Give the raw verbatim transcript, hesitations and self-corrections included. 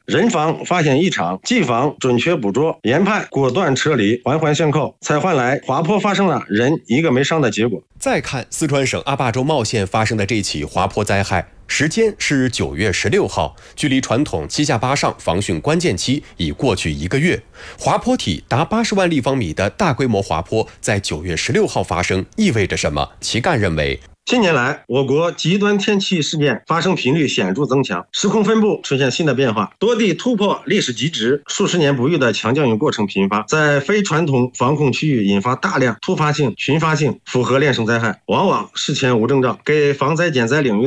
人防发现异常，机防准确捕捉，研判果断撤离，环环相扣，才换来滑坡发生了人一个没伤的结果。 再看四川省阿坝州茂县发生的这起滑坡灾害，时间是九月十六号，距离传统七下八上防汛关键期已过去一个月。滑坡体达八十万立方米的大规模滑坡在九月十六号发生，意味着什么？齐干认为， 近年来，我国极端天气事件发生频率显著增强，时空分布出现新的变化，多地突破历史极值，数十年不遇的强降雨过程频发，在非传统防控区域引发大量突发性、群发性复合链生灾害，往往事前无征兆，给防灾减灾领域